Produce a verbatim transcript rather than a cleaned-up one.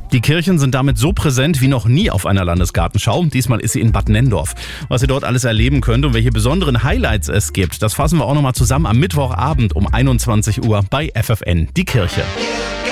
Die Kirchen sind damit so präsent wie noch nie auf einer Landesgartenschau. Diesmal ist sie in Bad Nenndorf. Was ihr dort alles erleben könnt und welche besonderen Highlights es gibt, das fassen wir auch nochmal zusammen am Mittwochabend um einundzwanzig Uhr bei F F N, die Kirche.